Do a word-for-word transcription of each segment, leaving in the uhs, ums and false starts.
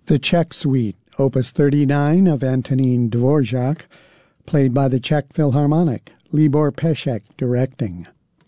The Czech Suite, Opus thirty-nine of Antonín Dvořák, played by the Czech Philharmonic, Libor Pešek directing.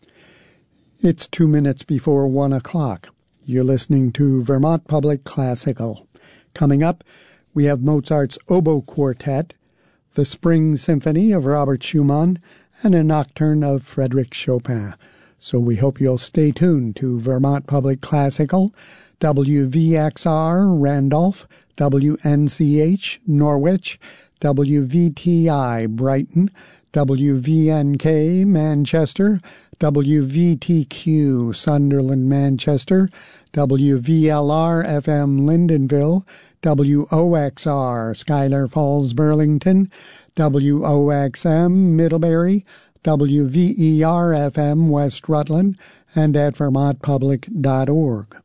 It's two minutes before one o'clock. You're listening to Vermont Public Classical. Coming up, we have Mozart's Oboe Quartet, the Spring Symphony of Robert Schumann, and a nocturne of Frédéric Chopin. So we hope you'll stay tuned to Vermont Public Classical, W V X R Randolph, W N C H Norwich, W V T I Brighton, W V N K Manchester, W V T Q Sunderland Manchester, W V L R F M Lyndonville, W O X R Schuyler Falls Burlington, W O X M Middlebury, W V E R F M West Rutland, and at vermont public dot org.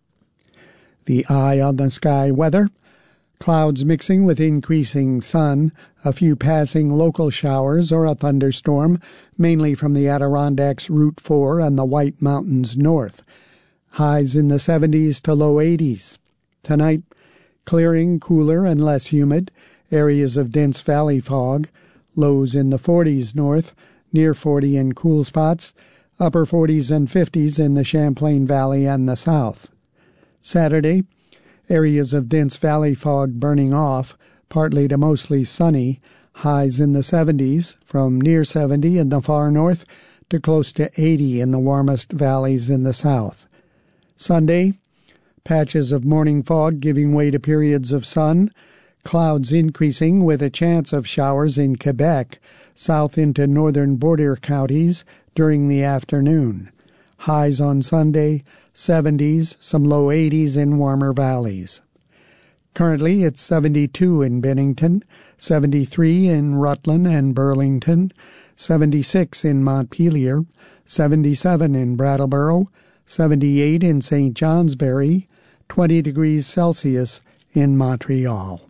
The eye on the sky weather: clouds mixing with increasing sun, a few passing local showers or a thunderstorm, mainly from the Adirondacks Route four and the White Mountains north. Highs in the seventies to low eighties. Tonight, clearing, cooler and less humid, areas of dense valley fog, lows in the forties north, near forty in cool spots, upper forties and fifties in the Champlain Valley and the south. Saturday, areas of dense valley fog burning off, partly to mostly sunny, highs in the seventies, from near seventy in the far north to close to eighty in the warmest valleys in the south. Sunday, patches of morning fog giving way to periods of sun, clouds increasing with a chance of showers in Quebec, south into northern border counties during the afternoon. Highs on Sunday, seventies, some low eighties in warmer valleys. Currently, it's seventy-two in Bennington, seventy-three in Rutland and Burlington, seventy-six in Montpelier, seventy-seven in Brattleboro, seventy-eight in Saint Johnsbury, twenty degrees Celsius in Montreal.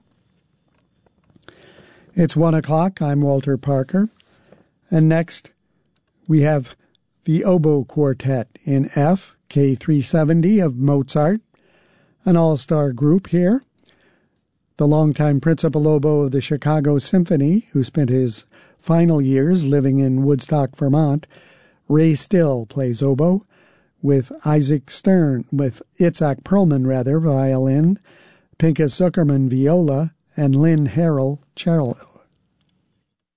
It's one o'clock. I'm Walter Parker. And next, we have the Oboe Quartet in F, K three seventy of Mozart, an all-star group here. The longtime principal oboe of the Chicago Symphony, who spent his final years living in Woodstock, Vermont, Ray Still plays oboe, with Isaac Stern, with Itzhak Perlman, rather, violin, Pinchas Zuckerman, viola, and Lynn Harrell, cello.